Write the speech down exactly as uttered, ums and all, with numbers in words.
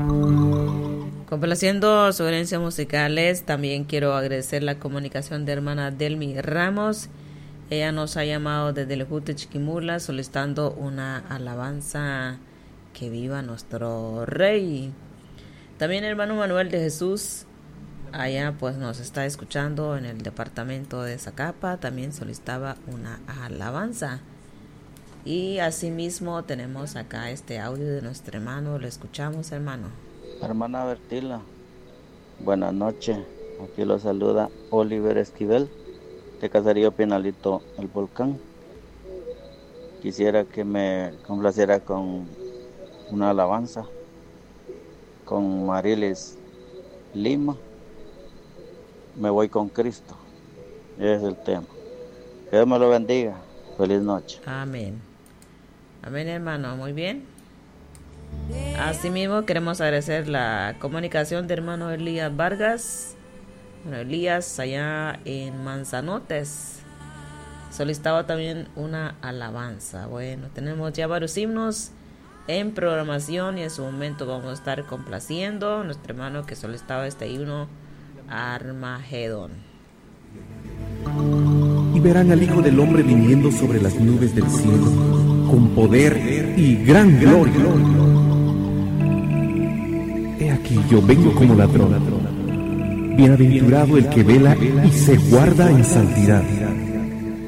Complaciendo sugerencias musicales, también quiero agradecer la comunicación de hermana Delmi Ramos. Ella nos ha llamado desde el Jute Chiquimula solicitando una alabanza, que viva nuestro Rey. También el hermano Manuel de Jesús, allá pues nos está escuchando en el departamento de Zacapa, también solicitaba una alabanza. Y asimismo tenemos acá este audio de nuestro hermano, lo escuchamos, hermano. Hermana Bertila, buenas noches. Aquí lo saluda Oliver Esquivel, de Caserío Pinalito, El Volcán. Quisiera que me complaciera con una alabanza con Marilis Lima. Me voy con Cristo. Ese es el tema. Que Dios me lo bendiga. Feliz noche. Amén. Amén, hermano. Muy bien. Asimismo, queremos agradecer la comunicación de hermano Elías Vargas. Bueno, Elías, allá en Manzanotes, solicitaba también una alabanza. Bueno, tenemos ya varios himnos en programación y en su momento vamos a estar complaciendo a nuestro hermano que solicitaba este himno, Armagedón. Y verán al Hijo del Hombre viniendo sobre las nubes del cielo, con poder y gran gloria. He aquí yo vengo como ladrón. Bienaventurado el que vela y se guarda en santidad,